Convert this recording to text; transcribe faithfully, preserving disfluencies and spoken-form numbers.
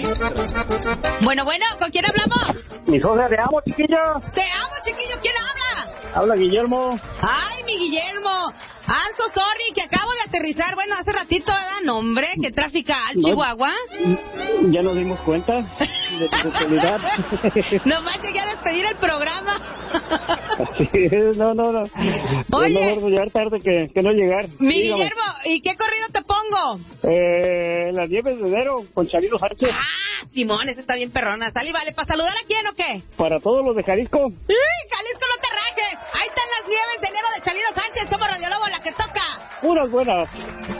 Bueno, bueno, ¿con quién hablamos? Mi socia, te amo, chiquillo. Te amo, chiquillo, ¿quién habla? Habla Guillermo. Ay, mi Guillermo. I'm so sorry, que acabo de aterrizar, bueno, hace ratito, ¿verdad? No, hombre, que tráfica al No, Chihuahua. Ya nos dimos cuenta de tu totalidad. Nomás llegué a despedir el programa. Así es, no, no, no. Oye. Es mejor llegar tarde que, que no llegar. Mi Dígame. Guillermo, ¿y qué corrido te pongo? Eh, las nieves de enero con Chalino Sánchez. Ah, Simón, esa está bien perrona. Sal y vale, ¿para saludar a quién o qué? Para todos los de Jalisco. ¡Uy, Jalisco, no te rajes! Ahí están las nieves de enero de Chalino Sánchez. Somos Radio Lobo, la que toca. Puras buenas.